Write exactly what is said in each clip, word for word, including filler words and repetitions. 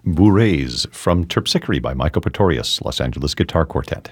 Bourrées from Terpsichore by Michael Pretorius, Los Angeles Guitar Quartet.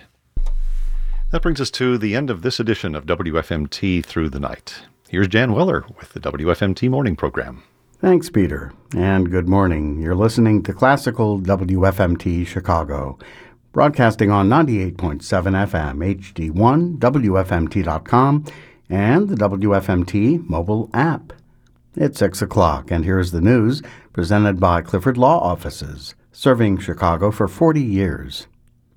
That brings us to the end of this edition of W F M T Through the Night. Here's Jan Weller with the W F M T Morning Program. Thanks, Peter, and good morning. You're listening to Classical W F M T Chicago, broadcasting on ninety-eight point seven F M, H D one, W F M T dot com, and the W F M T mobile app. It's six o'clock, and here's the news presented by Clifford Law Offices, serving Chicago for forty years.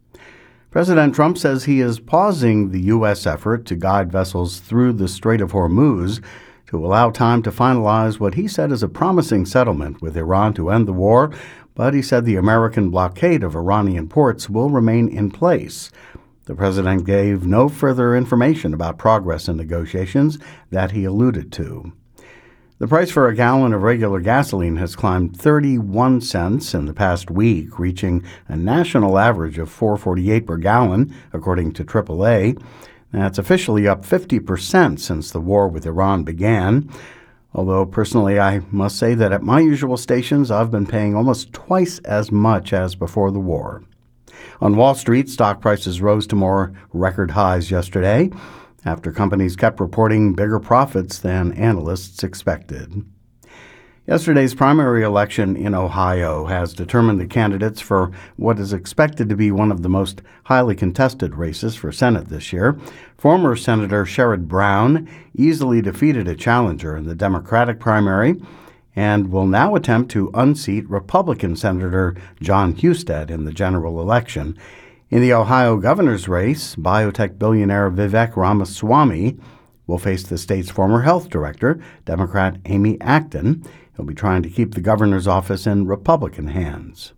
President Trump says he is pausing the U S effort to guide vessels through the Strait of Hormuz to allow time to finalize what he said is a promising settlement with Iran to end the war, but he said the American blockade of Iranian ports will remain in place. The president gave no further information about progress in negotiations that he alluded to. The price for a gallon of regular gasoline has climbed thirty-one cents in the past week, reaching a national average of four dollars and forty-eight cents per gallon, according to triple A. That's officially up fifty percent since the war with Iran began. Although personally, I must say that at my usual stations, I've been paying almost twice as much as before the war. On Wall Street, stock prices rose to more record highs yesterday, after companies kept reporting bigger profits than analysts expected. Yesterday's primary election in Ohio has determined the candidates for what is expected to be one of the most highly contested races for Senate this year. Former Senator Sherrod Brown easily defeated a challenger in the Democratic primary and will now attempt to unseat Republican Senator John Husted in the general election. In the Ohio governor's race, biotech billionaire Vivek Ramaswamy will face the state's former health director, Democrat Amy Acton. He'll be trying to keep the governor's office in Republican hands.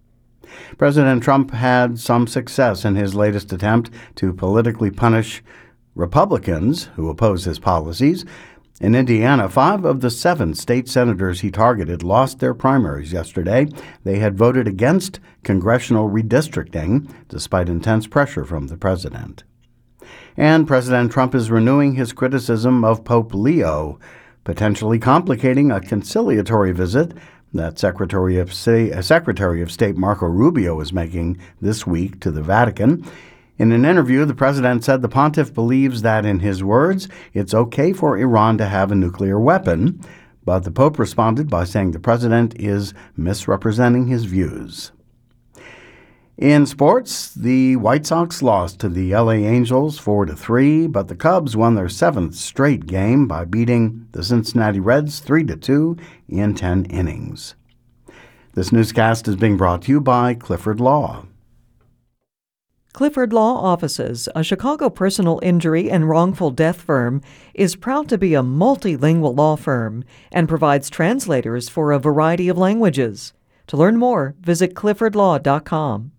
President Trump had some success in his latest attempt to politically punish Republicans who oppose his policies. In Indiana, five of the seven state senators he targeted lost their primaries yesterday. They had voted against congressional redistricting, despite intense pressure from the president. And President Trump is renewing his criticism of Pope Leo, potentially complicating a conciliatory visit that Secretary of State, Secretary of State Marco Rubio is making this week to the Vatican. In an interview, the president said the pontiff believes that, in his words, it's okay for Iran to have a nuclear weapon, but the Pope responded by saying the president is misrepresenting his views. In sports, the White Sox lost to the L A Angels four to three, but the Cubs won their seventh straight game by beating the Cincinnati Reds three to two in ten innings. This newscast is being brought to you by Clifford Law. Clifford Law Offices, a Chicago personal injury and wrongful death firm, is proud to be a multilingual law firm and provides translators for a variety of languages. To learn more, visit clifford law dot com.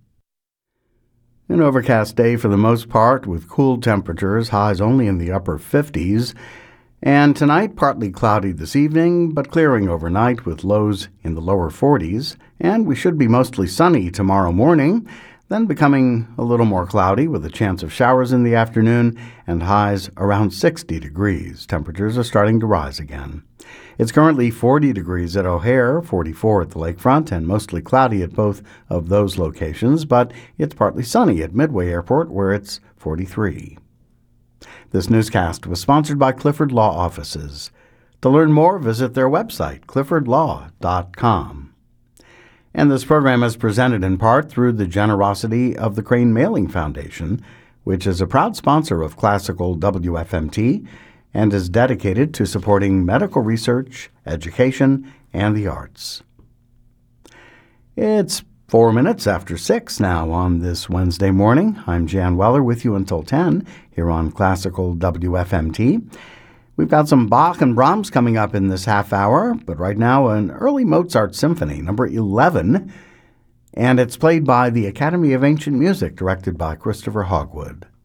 An overcast day for the most part, with cool temperatures, highs only in the upper fifties. And tonight, partly cloudy this evening, but clearing overnight with lows in the lower forties. And we should be mostly sunny tomorrow morning, then becoming a little more cloudy with a chance of showers in the afternoon and highs around sixty degrees. Temperatures are starting to rise again. It's currently forty degrees at O'Hare, forty-four at the lakefront, and mostly cloudy at both of those locations, but it's partly sunny at Midway Airport, where it's forty-three. This newscast was sponsored by Clifford Law Offices. To learn more, visit their website, clifford law dot com. And this program is presented in part through the generosity of the Crane Mailing Foundation, which is a proud sponsor of Classical W F M T and is dedicated to supporting medical research, education, and the arts. It's four minutes after six now on this Wednesday morning. I'm Jan Weller with you until ten here on Classical W F M T. We've got some Bach and Brahms coming up in this half hour, but right now an early Mozart symphony, number eleven, and it's played by the Academy of Ancient Music, directed by Christopher Hogwood.